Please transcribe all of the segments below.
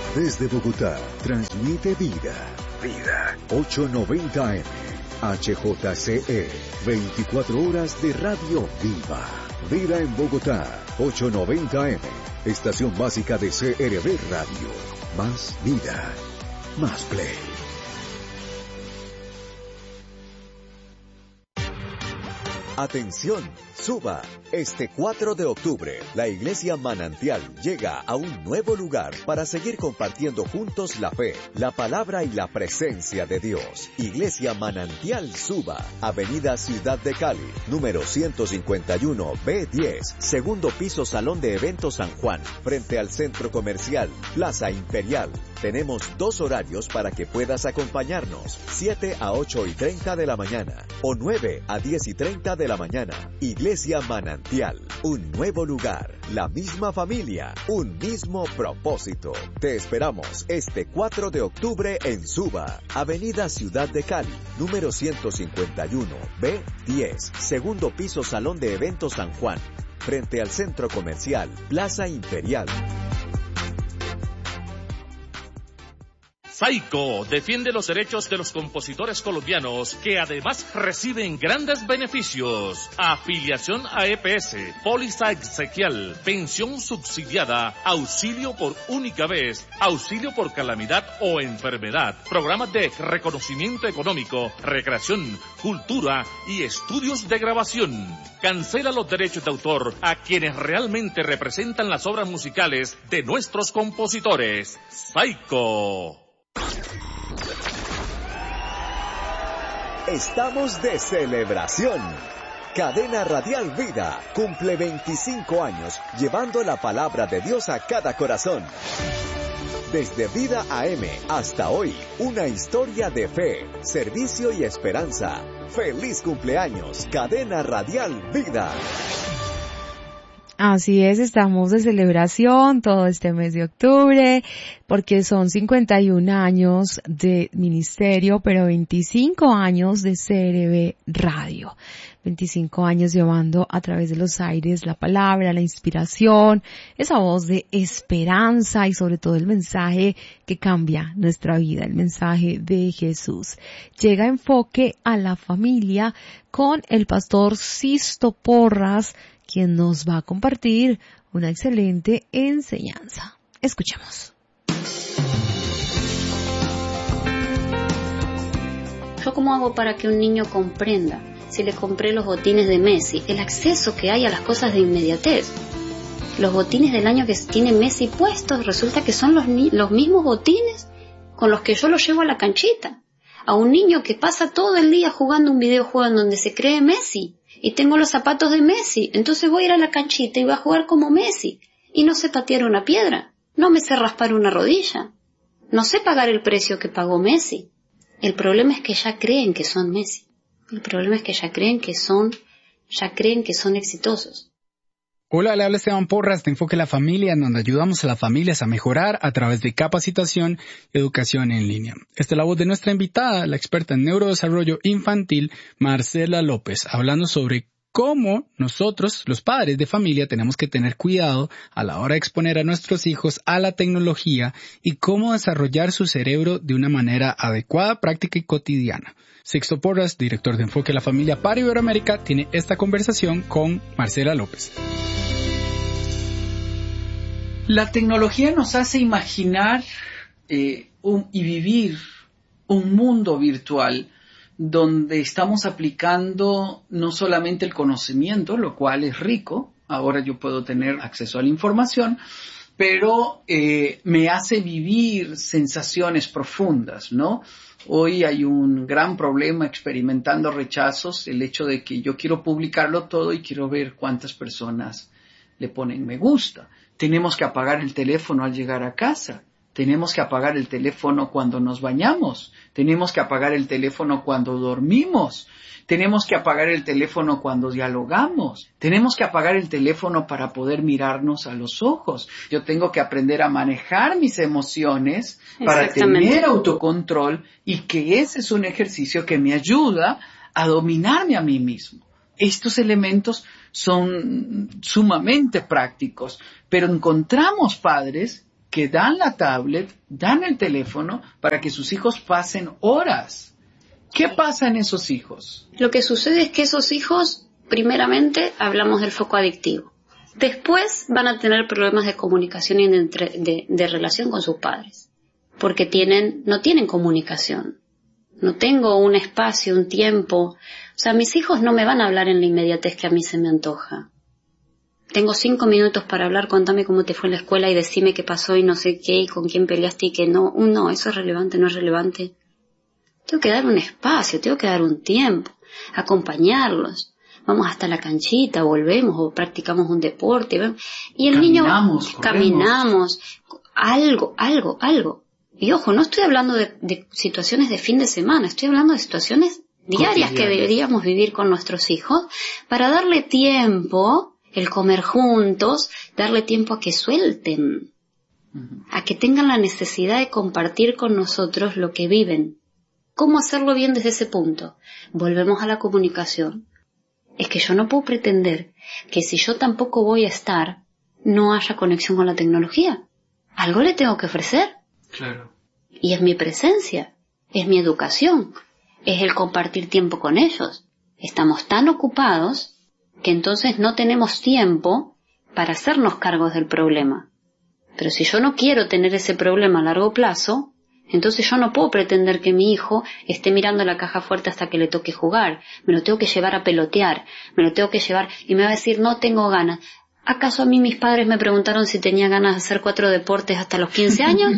Desde Bogotá, transmite Vida. Vida. 890 AM. HJCE. 24 horas de radio viva. Vida en Bogotá. 890 AM. Estación básica de CRB Radio. Más vida. Más play. Atención, Suba. Este 4 de octubre, la Iglesia Manantial llega a un nuevo lugar para seguir compartiendo juntos la fe, la palabra y la presencia de Dios. Iglesia Manantial Suba, Avenida Ciudad de Cali, número 151 B10, segundo piso, Salón de Eventos San Juan, frente al Centro Comercial, Plaza Imperial. Tenemos 2 horarios para que puedas acompañarnos, 7 a 8:30 de la mañana o 9 a 10:30 de la mañana. Iglesia Manantial, un nuevo lugar, la misma familia, un mismo propósito. Te esperamos este 4 de octubre en Suba, Avenida Ciudad de Cali, número 151 B10, segundo piso, Salón de Eventos San Juan, frente al Centro Comercial, Plaza Imperial. Saico defiende los derechos de los compositores colombianos que además reciben grandes beneficios. Afiliación a EPS, póliza exequial, pensión subsidiada, auxilio por única vez, auxilio por calamidad o enfermedad, programas de reconocimiento económico, recreación, cultura y estudios de grabación. Cancela los derechos de autor a quienes realmente representan las obras musicales de nuestros compositores. Saico. Estamos de celebración. Cadena Radial Vida cumple 25 años llevando la palabra de Dios a cada corazón. Desde Vida AM hasta hoy, una historia de fe, servicio y esperanza. ¡Feliz cumpleaños, Cadena Radial Vida! Así es, estamos de celebración todo este mes de octubre, porque son 51 años de ministerio, pero 25 años de CRB Radio. 25 años llevando a través de los aires la palabra, la inspiración, esa voz de esperanza y sobre todo el mensaje que cambia nuestra vida, el mensaje de Jesús. Llega enfoque a la familia con el pastor Sisto Porras, quien nos va a compartir una excelente enseñanza. Escuchemos. ¿Yo cómo hago para que un niño comprenda? Si le compré los botines de Messi, el acceso que hay a las cosas de inmediatez. Los botines del año que tiene Messi puestos, resulta que son los mismos botines con los que yo lo llevo a la canchita. A un niño que pasa todo el día jugando un videojuego en donde se cree Messi, y tengo los zapatos de Messi, entonces voy a ir a la canchita y voy a jugar como Messi, y no sé patear una piedra, no me sé raspar una rodilla, no sé pagar el precio que pagó Messi. El problema es que ya creen que son Messi. El problema es que ya creen que son exitosos. Hola, le habla Esteban Porras de Enfoque a la Familia, en donde ayudamos a las familias a mejorar a través de capacitación y educación en línea. Esta es la voz de nuestra invitada, la experta en neurodesarrollo infantil, Marcela López, hablando sobre cómo nosotros, los padres de familia, tenemos que tener cuidado a la hora de exponer a nuestros hijos a la tecnología y cómo desarrollar su cerebro de una manera adecuada, práctica y cotidiana. Sixto Porras, director de Enfoque a la Familia para Iberoamérica, tiene esta conversación con Marcela López. La tecnología nos hace imaginar y vivir un mundo virtual donde estamos aplicando no solamente el conocimiento, lo cual es rico, ahora yo puedo tener acceso a la información, pero me hace vivir sensaciones profundas, ¿no? Hoy hay un gran problema experimentando rechazos, el hecho de que yo quiero publicarlo todo y quiero ver cuántas personas le ponen me gusta. Tenemos que apagar el teléfono al llegar a casa. Tenemos que apagar el teléfono cuando nos bañamos. Tenemos que apagar el teléfono cuando dormimos. Tenemos que apagar el teléfono cuando dialogamos. Tenemos que apagar el teléfono para poder mirarnos a los ojos. Yo tengo que aprender a manejar mis emociones para tener autocontrol, y que ese es un ejercicio que me ayuda a dominarme a mí mismo. Estos elementos son sumamente prácticos, pero encontramos padres que dan la tablet, dan el teléfono para que sus hijos pasen horas. ¿Qué pasa en esos hijos? Lo que sucede es que esos hijos, primeramente, hablamos del foco adictivo. Después van a tener problemas de comunicación y de relación con sus padres, porque no tienen comunicación. No tengo un espacio, un tiempo. O sea, mis hijos no me van a hablar en la inmediatez que a mí se me antoja. Tengo 5 minutos para hablar, contame cómo te fue en la escuela y decime qué pasó y no sé qué, y con quién peleaste y que no. No, eso es relevante, no es relevante. Tengo que dar un espacio, tengo que dar un tiempo, acompañarlos. Vamos hasta la canchita, volvemos o practicamos un deporte. Y el niño, caminamos, algo. Y ojo, no estoy hablando de situaciones de fin de semana, estoy hablando de situaciones diarias que deberíamos vivir con nuestros hijos para darle tiempo, el comer juntos, darle tiempo a que suelten, a que tengan la necesidad de compartir con nosotros lo que viven. ¿Cómo hacerlo bien desde ese punto? Volvemos a la comunicación. Es que yo no puedo pretender que si yo tampoco voy a estar, no haya conexión con la tecnología. Algo le tengo que ofrecer. Claro. Y es mi presencia, es mi educación, es el compartir tiempo con ellos. Estamos tan ocupados que entonces no tenemos tiempo para hacernos cargos del problema. Pero si yo no quiero tener ese problema a largo plazo, entonces yo no puedo pretender que mi hijo esté mirando la caja fuerte hasta que le toque jugar. Me lo tengo que llevar a pelotear, me lo tengo que llevar y me va a decir no tengo ganas. ¿Acaso a mí mis padres me preguntaron si tenía ganas de hacer 4 deportes hasta los 15 años?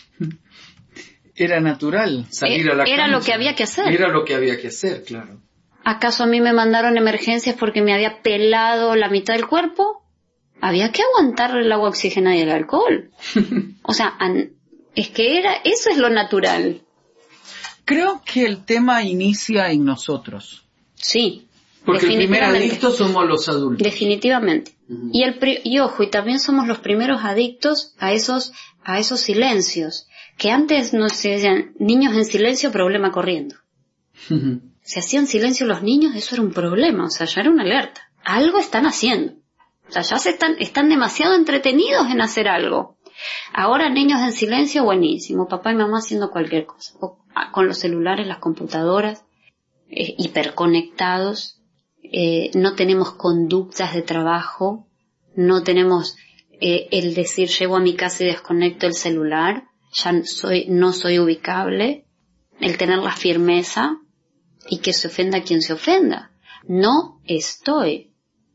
Era natural salir a la cancha. Era lo que había que hacer. Era lo que había que hacer, claro. ¿Acaso a mí me mandaron emergencias porque me había pelado la mitad del cuerpo? Había que aguantar el agua oxigenada y el alcohol. O sea, es que eso es lo natural. Creo que el tema inicia en nosotros. Sí. Porque el primer adicto somos los adultos. Definitivamente. Uh-huh. Y ojo, y también somos los primeros adictos a esos silencios. Que antes no se decían niños en silencio, problema corriendo. Uh-huh. Se hacían silencio los niños, eso era un problema, o sea, ya era una alerta. Algo están haciendo. O sea, ya están demasiado entretenidos en hacer algo. Ahora niños en silencio, buenísimo. Papá y mamá haciendo cualquier cosa. Con los celulares, las computadoras, hiperconectados. No tenemos conductas de trabajo. No tenemos el decir llego a mi casa y desconecto el celular. Ya no soy ubicable. El tener la firmeza y que se ofenda quien se ofenda. No estoy.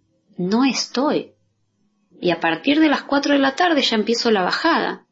Y a partir de las 4 de la tarde ya empiezo la bajada.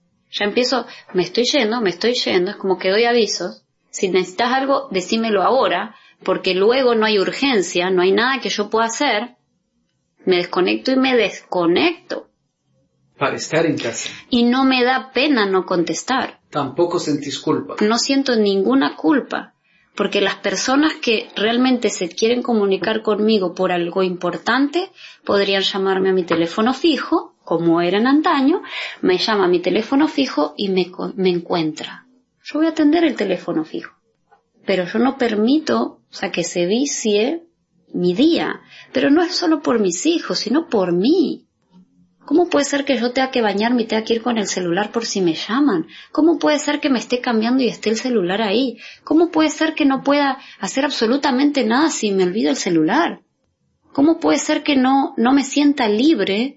Me estoy yendo, es como que doy avisos. Si necesitas algo, decímelo ahora, porque luego no hay urgencia, no hay nada que yo pueda hacer. Me desconecto y me desconecto. Para estar en casa. Y no me da pena no contestar. Tampoco sentís culpa. No siento ninguna culpa. Porque las personas que realmente se quieren comunicar conmigo por algo importante podrían llamarme a mi teléfono fijo, como era en antaño, me llama a mi teléfono fijo y me encuentra. Yo voy a atender el teléfono fijo. Pero yo no permito, que se vicie mi día. Pero no es solo por mis hijos, sino por mí. ¿Cómo puede ser que yo tenga que bañarme y tenga que ir con el celular por si me llaman? ¿Cómo puede ser que me esté cambiando y esté el celular ahí? ¿Cómo puede ser que no pueda hacer absolutamente nada si me olvido el celular? ¿Cómo puede ser que no me sienta libre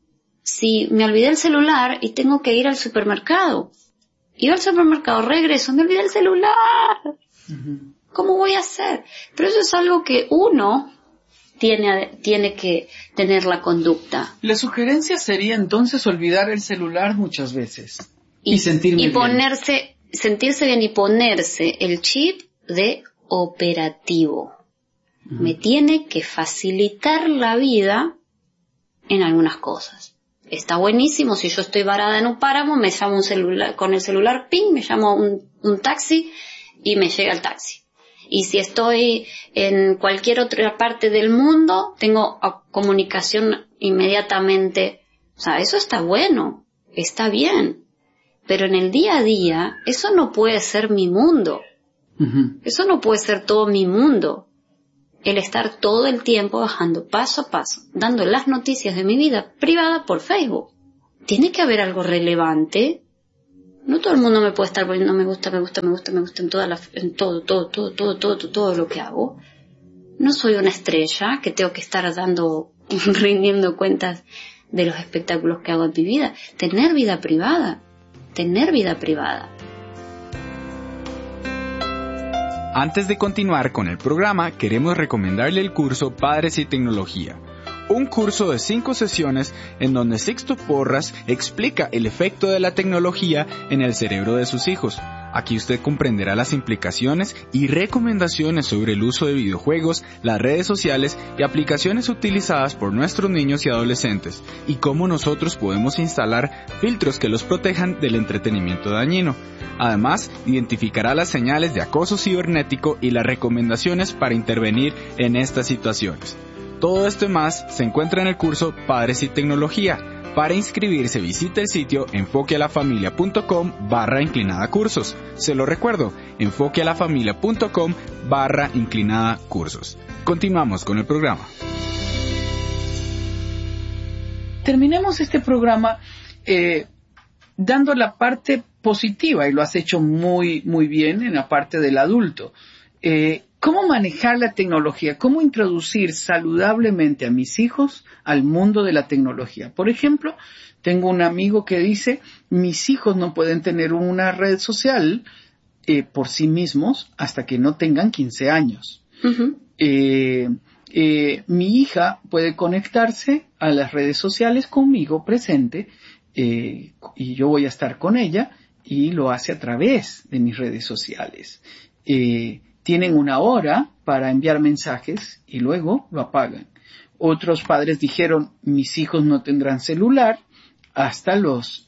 si me olvidé el celular y tengo que ir al supermercado? Ir al supermercado, regreso, me olvidé el celular. Uh-huh. ¿Cómo voy a hacer? Pero eso es algo que uno tiene que tener la conducta. La sugerencia sería entonces olvidar el celular muchas veces y sentirme bien. Sentirse bien y ponerse el chip de operativo. Uh-huh. Me tiene que facilitar la vida en algunas cosas. Está buenísimo si yo estoy varada en un páramo, me llamo con el celular, ping, me llamo un taxi y me llega el taxi. Y si estoy en cualquier otra parte del mundo, tengo comunicación inmediatamente. O sea, eso está bueno, está bien. Pero en el día a día, eso no puede ser mi mundo. Uh-huh. Eso no puede ser todo mi mundo. El estar todo el tiempo bajando paso a paso, dando las noticias de mi vida privada por Facebook. tiene que haber algo relevante. No todo el mundo me puede estar poniendo me gusta en todo lo que hago. No soy una estrella que tengo que estar rindiendo cuentas de los espectáculos que hago en mi vida. Tener vida privada. Antes de continuar con el programa, queremos recomendarle el curso Padres y Tecnología. Un curso de 5 sesiones en donde Sixto Porras explica el efecto de la tecnología en el cerebro de sus hijos. Aquí usted comprenderá las implicaciones y recomendaciones sobre el uso de videojuegos, las redes sociales y aplicaciones utilizadas por nuestros niños y adolescentes, y cómo nosotros podemos instalar filtros que los protejan del entretenimiento dañino. Además, identificará las señales de acoso cibernético y las recomendaciones para intervenir en estas situaciones. Todo esto y más se encuentra en el curso Padres y Tecnología. Para inscribirse, visite el sitio enfoquealafamilia.com/cursos. Se lo recuerdo, enfoquealafamilia.com/cursos. Continuamos con el programa. Terminemos este programa dando la parte positiva, y lo has hecho muy, muy bien en la parte del adulto. ¿Cómo manejar la tecnología? ¿Cómo introducir saludablemente a mis hijos al mundo de la tecnología? Por ejemplo, tengo un amigo que dice, mis hijos no pueden tener una red social por sí mismos hasta que no tengan 15 años. Uh-huh. Mi hija puede conectarse a las redes sociales conmigo presente y yo voy a estar con ella y lo hace a través de mis redes sociales. Tienen una hora para enviar mensajes y luego lo apagan. Otros padres dijeron, mis hijos no tendrán celular hasta los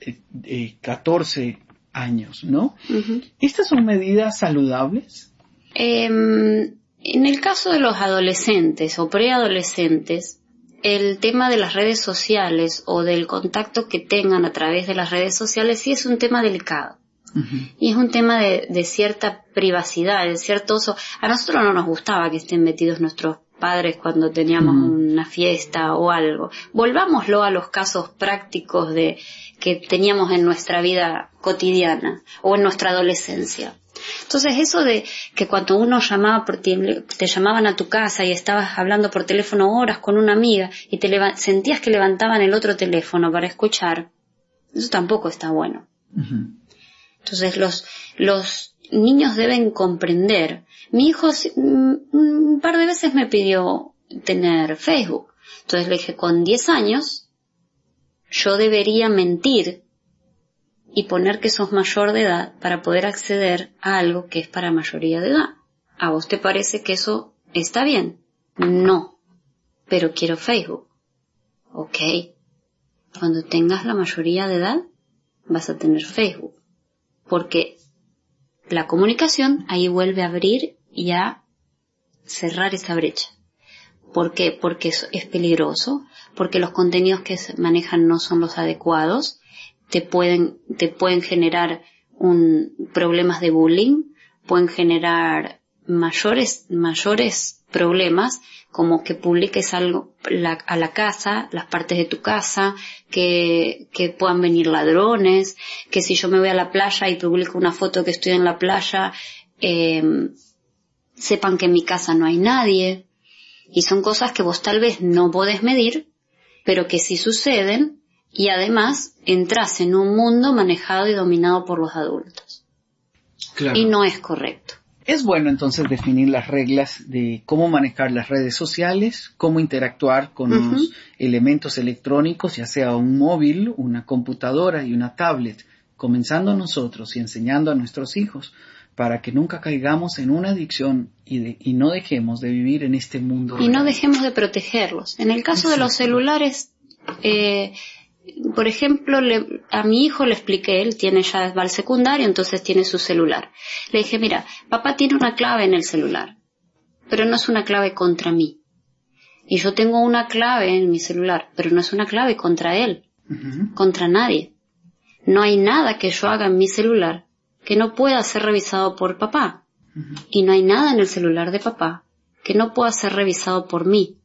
14 años, ¿no? Uh-huh. ¿Estas son medidas saludables? En el caso de los adolescentes o preadolescentes, el tema de las redes sociales o del contacto que tengan a través de las redes sociales sí es un tema delicado. Uh-huh. Y es un tema de cierta privacidad, de cierto oso. A nosotros no nos gustaba que estén metidos nuestros padres cuando teníamos una fiesta o algo. Volvámoslo a los casos prácticos que teníamos en nuestra vida cotidiana o en nuestra adolescencia. Entonces eso de que cuando uno llamaba te llamaban a tu casa y estabas hablando por teléfono horas con una amiga y sentías que levantaban el otro teléfono para escuchar, eso tampoco está bueno. Uh-huh. Entonces los niños deben comprender. Mi hijo un par de veces me pidió tener Facebook. Entonces le dije, con 10 años yo debería mentir y poner que sos mayor de edad para poder acceder a algo que es para mayoría de edad. ¿A vos te parece que eso está bien? No, pero quiero Facebook. Ok, cuando tengas la mayoría de edad vas a tener Facebook. Porque la comunicación ahí vuelve a abrir y a cerrar esa brecha. ¿Por qué? Porque es peligroso, porque los contenidos que se manejan no son los adecuados, te pueden generar problemas de bullying, pueden generar mayores problemas, como que publiques algo a la casa, las partes de tu casa, que puedan venir ladrones, que si yo me voy a la playa y publico una foto que estoy en la playa, sepan que en mi casa no hay nadie. Y son cosas que vos tal vez no podés medir, pero que sí suceden, y además entras en un mundo manejado y dominado por los adultos. Claro. Y no es correcto. Es bueno entonces definir las reglas de cómo manejar las redes sociales, cómo interactuar con los elementos electrónicos, ya sea un móvil, una computadora y una tablet, comenzando nosotros y enseñando a nuestros hijos, para que nunca caigamos en una adicción y no dejemos de vivir en este mundo. Y no dejemos de protegerlos. En el caso de los celulares, por ejemplo, a mi hijo le expliqué, él va al secundario, entonces tiene su celular. Le dije, mira, papá tiene una clave en el celular, pero no es una clave contra mí. Y yo tengo una clave en mi celular, pero no es una clave contra él, contra nadie. No hay nada que yo haga en mi celular que no pueda ser revisado por papá. Y no hay nada en el celular de papá que no pueda ser revisado por mí.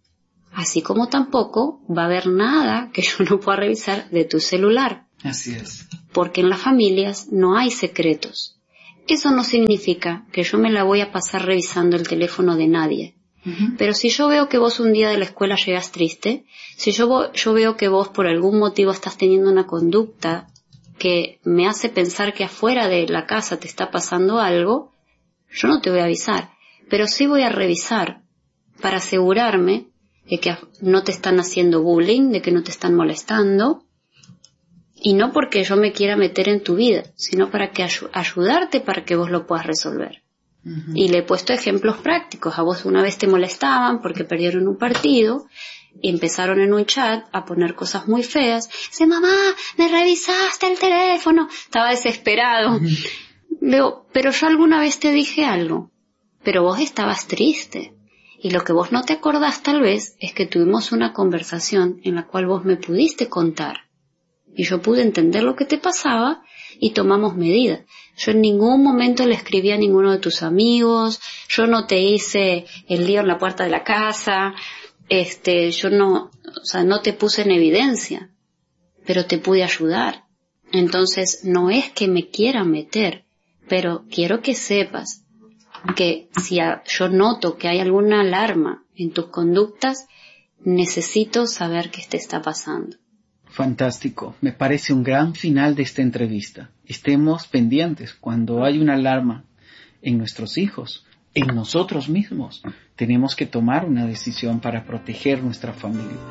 Así como tampoco va a haber nada que yo no pueda revisar de tu celular. Así es. Porque en las familias no hay secretos. Eso no significa que yo me la voy a pasar revisando el teléfono de nadie. Pero si yo veo que vos un día de la escuela llegas triste, si yo veo que vos por algún motivo estás teniendo una conducta que me hace pensar que afuera de la casa te está pasando algo, yo no te voy a avisar, pero sí voy a revisar para asegurarme de que no te están haciendo bullying, de que no te están molestando, y no porque yo me quiera meter en tu vida, sino para que ayudarte para que vos lo puedas resolver. Y le he puesto ejemplos prácticos. A vos una vez te molestaban porque perdieron un partido y empezaron en un chat a poner cosas muy feas. Dice, mamá, me revisaste el teléfono. Estaba desesperado. Le digo, pero yo alguna vez te dije algo, pero vos estabas triste. Y lo que vos no te acordás tal vez es que tuvimos una conversación en la cual vos me pudiste contar. Y yo pude entender lo que te pasaba y tomamos medidas. Yo en ningún momento le escribí a ninguno de tus amigos, yo no te hice el lío en la puerta de la casa, yo no te puse en evidencia, pero te pude ayudar. Entonces no es que me quiera meter, pero quiero que sepas que si yo noto que hay alguna alarma en tus conductas, necesito saber qué te está pasando. Fantástico, me parece un gran final de esta entrevista. Estemos pendientes cuando hay una alarma en nuestros hijos, en nosotros mismos. Tenemos que tomar una decisión para proteger nuestra familia.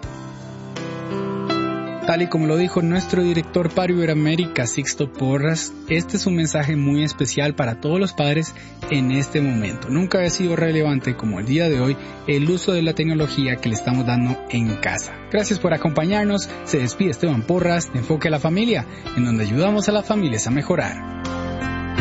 Tal y como lo dijo nuestro director para Iberoamérica, Sixto Porras, este es un mensaje muy especial para todos los padres en este momento. Nunca había sido relevante como el día de hoy el uso de la tecnología que le estamos dando en casa. Gracias por acompañarnos. Se despide Esteban Porras de Enfoque a la Familia, en donde ayudamos a las familias a mejorar.